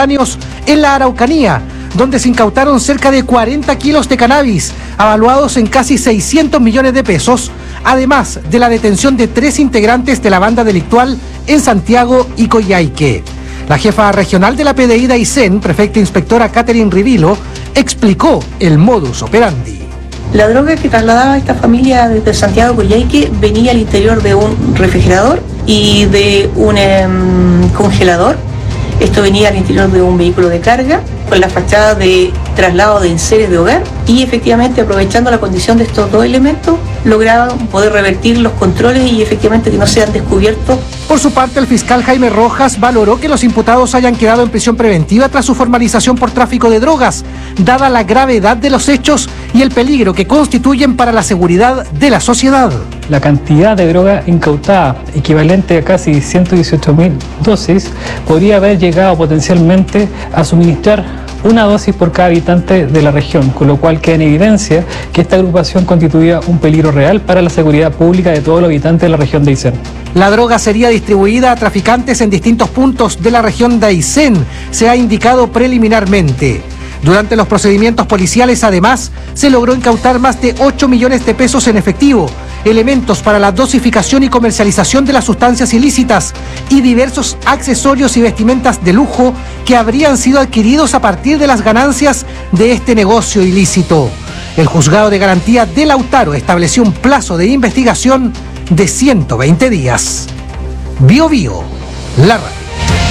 subterráneos en la Araucanía, donde se incautaron cerca de 40 kilos de cannabis, avaluados en casi 600 millones de pesos, además de la detención de 3 integrantes de la banda delictual en Santiago y Coyhaique. La jefa regional de la PDI de Aysén, prefecta inspectora Catherine Rivilo, explicó el modus operandi. La droga que trasladaba esta familia desde Santiago a Coyhaique venía al interior de un refrigerador y de un congelador. Esto venía al interior de un vehículo de carga con la fachada de traslado de enseres de hogar y efectivamente, aprovechando la condición de estos dos elementos, lograron poder revertir los controles y efectivamente que no sean descubiertos. Por su parte, el fiscal Jaime Rojas valoró que los imputados hayan quedado en prisión preventiva tras su formalización por tráfico de drogas, dada la gravedad de los hechos y el peligro que constituyen para la seguridad de la sociedad. La cantidad de droga incautada, equivalente a casi 118.000 dosis, podría haber llegado potencialmente a suministrar una dosis por cada habitante de la región, con lo cual queda en evidencia que esta agrupación constituía un peligro real para la seguridad pública de todos los habitantes de la región de Aysén. La droga sería distribuida a traficantes en distintos puntos de la región de Aysén, se ha indicado preliminarmente. Durante los procedimientos policiales, además, se logró incautar más de 8 millones de pesos en efectivo, elementos para la dosificación y comercialización de las sustancias ilícitas y diversos accesorios y vestimentas de lujo que habrían sido adquiridos a partir de las ganancias de este negocio ilícito. El Juzgado de Garantía de Lautaro estableció un plazo de investigación de 120 días. Bio Bio, la radio.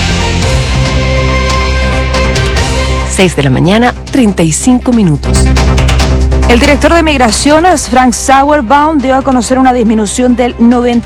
6 de la mañana, 35 minutos. El director de Migraciones, Frank Sauerbaum, dio a conocer una disminución del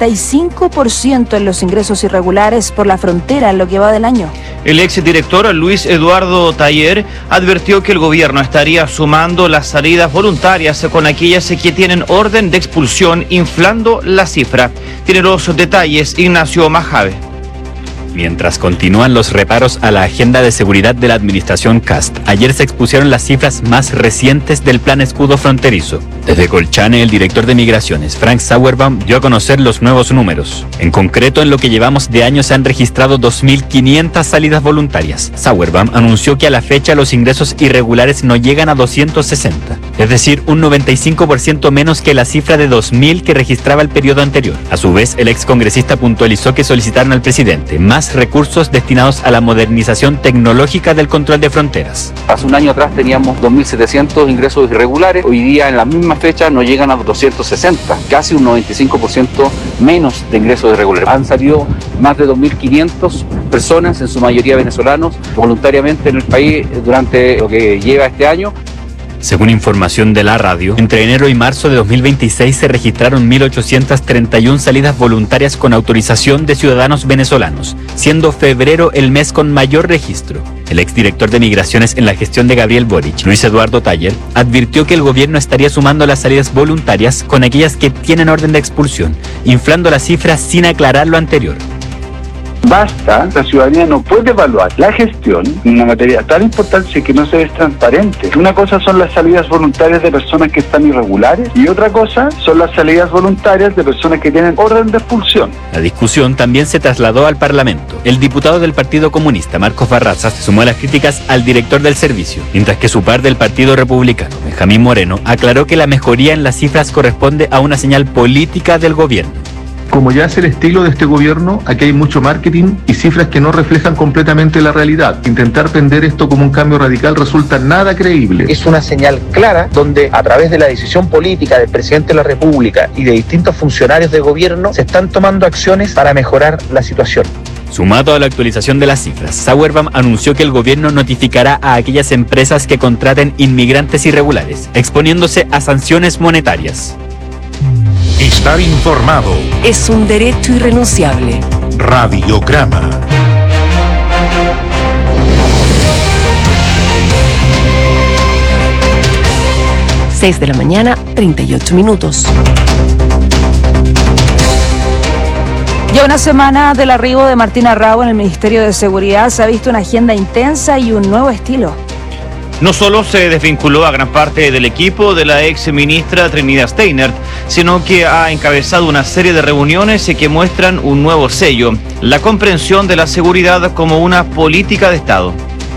95% en los ingresos irregulares por la frontera en lo que va del año. El exdirector Luis Eduardo Taller advirtió que el gobierno estaría sumando las salidas voluntarias con aquellas que tienen orden de expulsión, inflando la cifra. Tiene los detalles Ignacio Majave. Mientras continúan los reparos a la agenda de seguridad de la administración Kast, ayer se expusieron las cifras más recientes del plan escudo fronterizo. Desde Colchane, el director de Migraciones, Frank Sauerbaum, dio a conocer los nuevos números. En concreto, en lo que llevamos de año se han registrado 2.500 salidas voluntarias. Sauerbaum anunció que a la fecha los ingresos irregulares no llegan a 260, es decir, un 95% menos que la cifra de 2.000 que registraba el periodo anterior. A su vez, el excongresista puntualizó que solicitaron al presidente más recursos destinados a la modernización tecnológica del control de fronteras. Hace un año atrás teníamos 2.700 ingresos irregulares, hoy día en la misma fecha nos llegan a 260, casi un 95% menos de ingresos irregulares. Han salido más de 2.500 personas, en su mayoría venezolanos, voluntariamente en el país durante lo que lleva este año. Según información de la radio, entre enero y marzo de 2026 se registraron 1.831 salidas voluntarias con autorización de ciudadanos venezolanos, siendo febrero el mes con mayor registro. El exdirector de Migraciones en la gestión de Gabriel Boric, Luis Eduardo Taller, advirtió que el gobierno estaría sumando las salidas voluntarias con aquellas que tienen orden de expulsión, inflando la cifra sin aclarar lo anterior. Basta, la ciudadanía no puede evaluar la gestión en una materia tan importante que no se ve transparente. Una cosa son las salidas voluntarias de personas que están irregulares y otra cosa son las salidas voluntarias de personas que tienen orden de expulsión. La discusión también se trasladó al Parlamento. El diputado del Partido Comunista, Marcos Barraza, se sumó a las críticas al director del servicio, mientras que su par del Partido Republicano, Benjamín Moreno, aclaró que la mejoría en las cifras corresponde a una señal política del gobierno. Como ya es el estilo de este gobierno, aquí hay mucho marketing y cifras que no reflejan completamente la realidad. Intentar vender esto como un cambio radical resulta nada creíble. Es una señal clara donde a través de la decisión política del presidente de la República y de distintos funcionarios de gobierno se están tomando acciones para mejorar la situación. Sumado a la actualización de las cifras, Sauerbaum anunció que el gobierno notificará a aquellas empresas que contraten inmigrantes irregulares, exponiéndose a sanciones monetarias. Estar informado es un derecho irrenunciable. Radiograma. Seis de la mañana, 38 minutos. Ya una semana del arribo de Martín Arrau en el Ministerio de Seguridad se ha visto una agenda intensa y un nuevo estilo. No solo se desvinculó a gran parte del equipo de la ex ministra Trinidad Steinert, sino que ha encabezado una serie de reuniones que muestran un nuevo sello, la comprensión de la seguridad como una política de Estado.